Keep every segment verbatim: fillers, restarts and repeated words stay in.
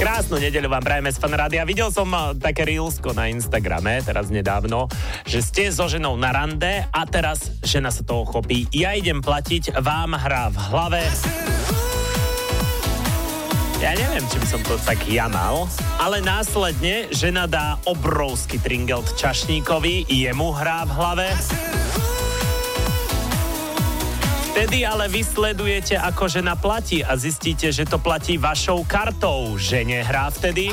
Krásnu nedeľu vám prajeme z Fan Rádia. Videl som také reelsko na Instagrame teraz nedávno, že ste so ženou na rande a teraz žena sa toho chopí. Ja idem platiť, vám hrá v hlave. Ja neviem, či by som to tak ja mal, ale následne žena dá obrovský tringelt čašníkovi, jemu hrá v hlave. Vtedy ale vysledujete, ako žena platí a zistíte, že to platí vašou kartou. Žene hrá vtedy.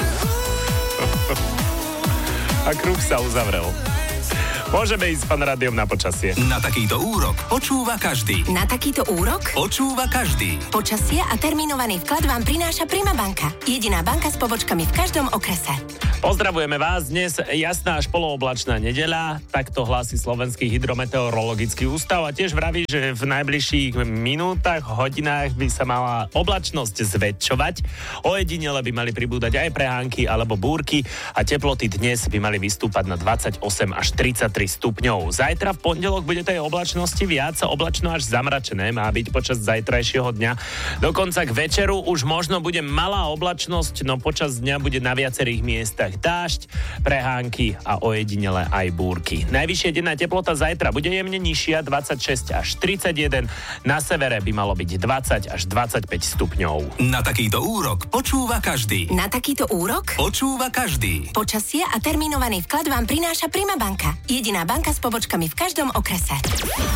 A kruh sa uzavrel. Môžeme ísť s Fan Rádiom na počasie. Na takýto úrok počúva každý. Na takýto úrok Počúva každý. počasie a termínovaný vklad vám prináša Prima banka. Jediná banka s pobočkami v každom okrese. Pozdravujeme vás. Dnes jasná až polooblačná nedeľa. Takto hlási Slovenský hydrometeorologický ústav a tiež vraví, že v najbližších minútach, hodinách by sa mala oblačnosť zväčšovať. Ojedinele by mali pribúdať aj prehánky alebo búrky a teploty dnes by mali vystúpať na dvadsaťosem až tridsaťtri stupňov. Zajtra v pondelok bude tej oblačnosti viac, oblačno až zamračené má byť počas zajtrajšieho dňa. Dokonca k večeru už možno bude malá oblačnosť, no počas dňa bude na viacerých miestach dážď, prehánky a ojedinele aj búrky. Najvyššia denná teplota zajtra bude jemne nižšia, dvadsaťšesť až tridsaťjeden, na severe by malo byť dvadsať až dvadsaťpäť stupňov. Na takýto úrok počúva každý. Na takýto úrok Počúva každý. počasie a termínovaný vklad vám prináša Prima banka. Jediná banka s pobočkami v každom okrese.